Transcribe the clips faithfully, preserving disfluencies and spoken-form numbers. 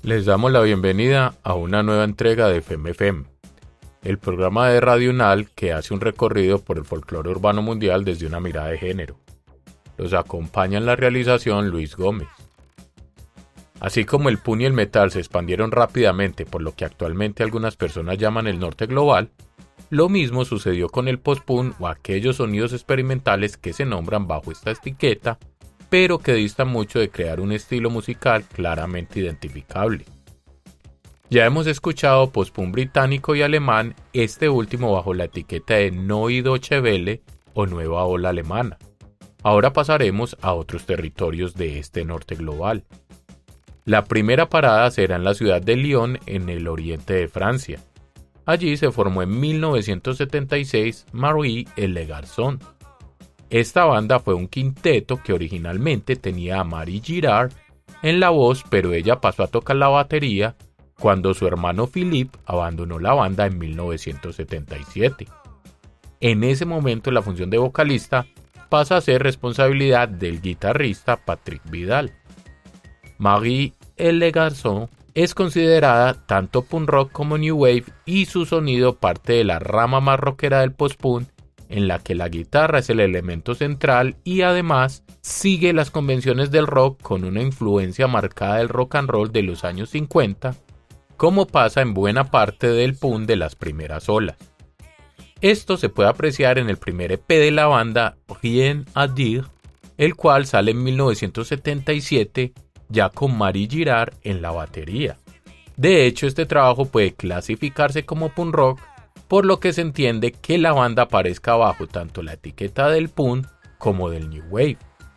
Les damos la bienvenida a una nueva entrega de F E M F M, el programa de Radio UNAL que hace un recorrido por el folclore urbano mundial desde una mirada de género. Los acompaña en la realización Luis Gómez. Así como el punk y el metal se expandieron rápidamente por lo que actualmente algunas personas llaman el norte global, lo mismo sucedió con el post-punk o aquellos sonidos experimentales que se nombran bajo esta etiqueta, pero que distan mucho de crear un estilo musical claramente identificable. Ya hemos escuchado post-punk británico y alemán, este último bajo la etiqueta de Neue Deutsche Welle o Nueva Ola Alemana. Ahora pasaremos a otros territorios de este norte global. La primera parada será en la ciudad de Lyon, en el oriente de Francia. Allí se formó en mil novecientos setenta y seis Marie et les Garçons. Esta banda fue un quinteto que originalmente tenía a Marie Girard en la voz, pero ella pasó a tocar la batería cuando su hermano Philippe abandonó la banda en mil novecientos setenta y siete. En ese momento la función de vocalista pasa a ser responsabilidad del guitarrista Patrick Vidal. Marie et les Garçons es considerada tanto punk rock como new wave y su sonido parte de la rama más rockera del post-punk, en la que la guitarra es el elemento central y además sigue las convenciones del rock con una influencia marcada del rock and roll de los años cincuenta, como pasa en buena parte del punk de las primeras olas. Esto se puede apreciar en el primer E P de la banda, Rien à dire, el cual sale en mil novecientos setenta y siete, ya con Marie Girard en la batería. De hecho, este trabajo puede clasificarse como punk rock, por lo que se entiende que la banda aparezca bajo tanto la etiqueta del punk como del new wave.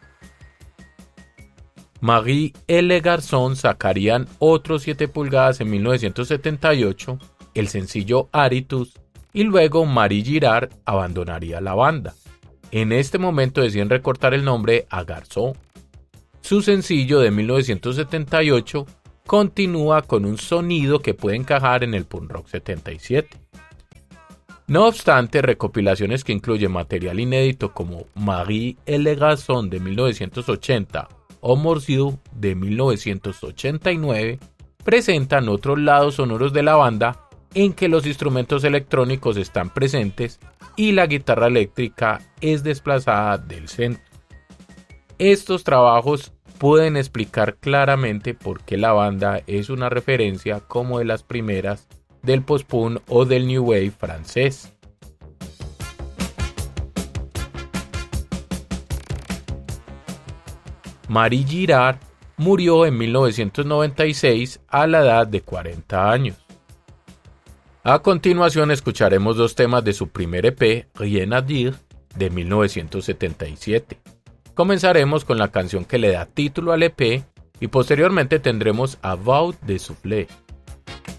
Marie et les Garçons sacarían otros siete pulgadas en mil novecientos setenta y ocho, el sencillo Aritus, y luego Marie Girard abandonaría la banda. En este momento deciden recortar el nombre a Garçon. Su sencillo de mil novecientos setenta y ocho continúa con un sonido que puede encajar en el punk rock setenta y siete. No obstante, recopilaciones que incluyen material inédito como Marie et les Garçons de mil novecientos ochenta o Morceau de mil novecientos ochenta y nueve presentan otros lados sonoros de la banda en que los instrumentos electrónicos están presentes y la guitarra eléctrica es desplazada del centro. Estos trabajos pueden explicar claramente por qué la banda es una referencia como de las primeras del post-punk o del new wave francés. Marie Girard murió en mil novecientos noventa y seis a la edad de cuarenta años. A continuación escucharemos dos temas de su primer E P, Rien à dire, de mil novecientos setenta y siete. Comenzaremos con la canción que le da título al E P y posteriormente tendremos A Voix de Souffle.